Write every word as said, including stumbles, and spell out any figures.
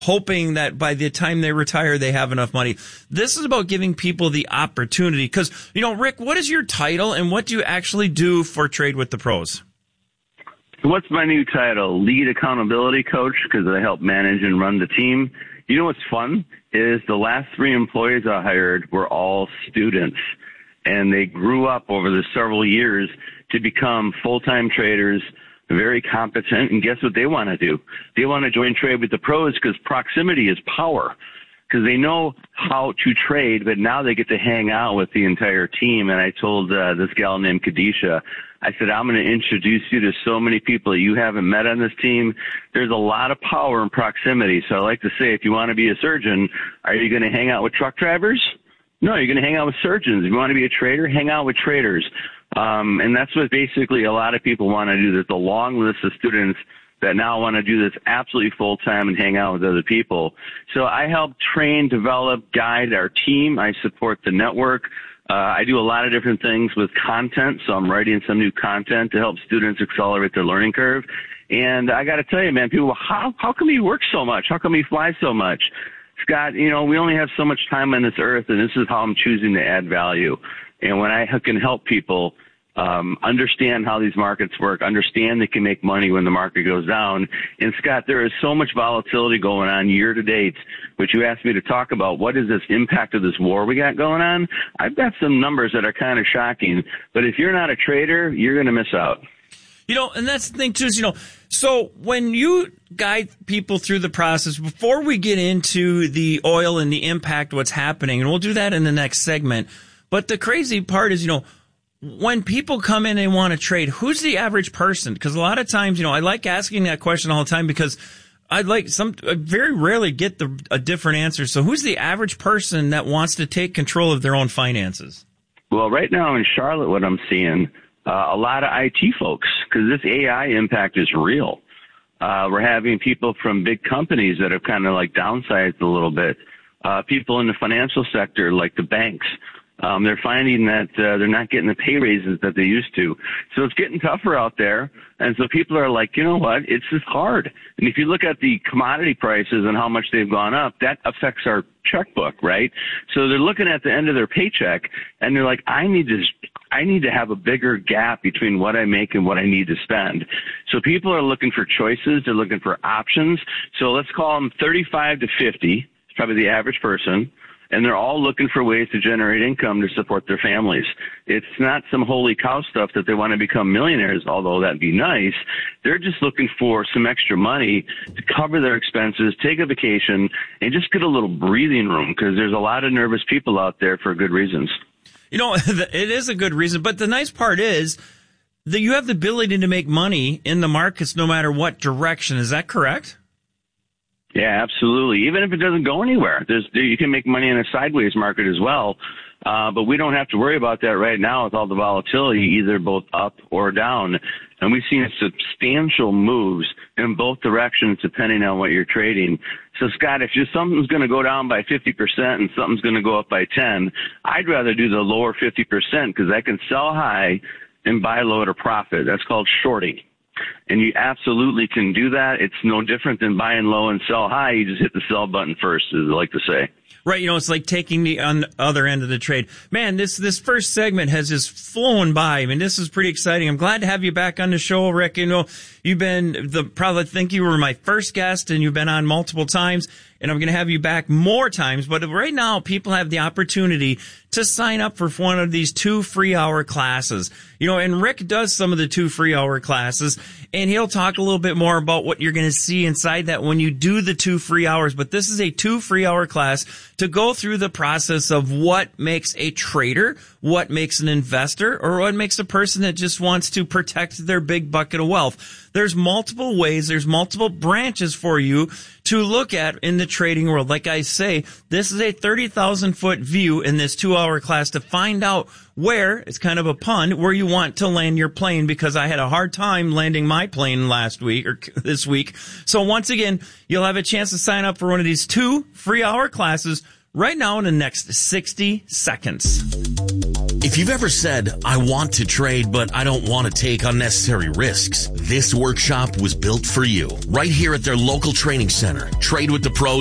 hoping that by the time they retire, they have enough money. This is about giving people the opportunity. Because, you know, Rick, what is your title and what do you actually do for Trade with the Pros? What's my new title? Lead accountability coach, because I help manage and run the team. You know what's fun is the last three employees I hired were all students, and they grew up over the several years to become full-time traders, very competent, and guess what they want to do? They want to join Trade with the Pros because proximity is power, because they know how to trade, but now they get to hang out with the entire team. And I told uh, this gal named Kadisha, I said, I'm going to introduce you to so many people that you haven't met on this team. There's a lot of power in proximity. So I like to say, if you want to be a surgeon, are you going to hang out with truck drivers? No, you're going to hang out with surgeons. If you want to be a trader, hang out with traders. Um, and that's what basically a lot of people want to do. There's a long list of students that now want to do this absolutely full-time and hang out with other people. So I help train, develop, guide our team. I support the network. Uh, I do a lot of different things with content, so I'm writing some new content to help students accelerate their learning curve. And I got to tell you, man, people, how how come he works so much? How come he flies so much? Scott, you know, we only have so much time on this earth, and this is how I'm choosing to add value. And when I can help people um, understand how these markets work, understand they can make money when the market goes down. And Scott, there is so much volatility going on year to date, which you asked me to talk about. What is this impact of this war we got going on? I've got some numbers that are kind of shocking, but if you're not a trader, you're going to miss out. You know, and that's the thing too, is, you know, so when you guide people through the process, before we get into the oil and the impact, what's happening, and we'll do that in the next segment. But the crazy part is, you know, when people come in and want to trade, who's the average person? Because a lot of times, you know, I like asking that question all the time because I'd like some, I very rarely get the, a different answer. So who's the average person that wants to take control of their own finances? Well, right now in Charlotte, what I'm seeing, uh, a lot of I T folks, because this A I impact is real. Uh, we're having people from big companies that have kind of like downsized a little bit. Uh, people in the financial sector, like the banks. Um, they're finding that uh, they're not getting the pay raises that they used to. So it's getting tougher out there. And so people are like, you know what, it's just hard. And if you look at the commodity prices and how much they've gone up, that affects our checkbook, right? So they're looking at the end of their paycheck and they're like, I need to, I need to have a bigger gap between what I make and what I need to spend. So people are looking for choices. They're looking for options. So let's call them thirty-five to fifty. It's probably the average person. And they're all looking for ways to generate income to support their families. It's not some holy cow stuff that they want to become millionaires, although that'd be nice. They're just looking for some extra money to cover their expenses, take a vacation, and just get a little breathing room, because there's a lot of nervous people out there for good reasons. You know, it is a good reason, but the nice part is that you have the ability to make money in the markets no matter what direction. Is that correct? Yeah, absolutely. Even if it doesn't go anywhere, there's, you can make money in a sideways market as well. Uh, but we don't have to worry about that right now with all the volatility, either both up or down. And we've seen substantial moves in both directions depending on what you're trading. So, Scott, if just something's going to go down by fifty percent and something's going to go up by ten, I'd rather do the lower fifty percent because I can sell high and buy low at a profit. That's called shorting. And you absolutely can do that. It's no different than buying low and sell high. You just hit the sell button first, as I like to say. Right. You know, it's like taking the on the other end of the trade. Man, this, this first segment has just flown by. I mean, this is pretty exciting. I'm glad to have you back on the show, Rick. You know, you've been the, probably think you were my first guest and you've been on multiple times, and I'm going to have you back more times. But right now, people have the opportunity to sign up for one of these two free hour classes. You know, and Rick does some of the two free hour classes, and he'll talk a little bit more about what you're going to see inside that when you do the two free hours. But this is a two free hour class to go through the process of what makes a trader, what makes an investor, or what makes a person that just wants to protect their big bucket of wealth. There's multiple ways, there's multiple branches for you to look at in the trading world. Like I say, this is a thirty thousand foot view in this two hour class to find out where, it's kind of a pun, where you want to land your plane, because I had a hard time landing my plane last week or this week. So once again, you'll have a chance to sign up for one of these two free hour classes right now in the next sixty seconds. If you've ever said, I want to trade, but I don't want to take unnecessary risks, this workshop was built for you. Right here at their local training center. Trade with the pros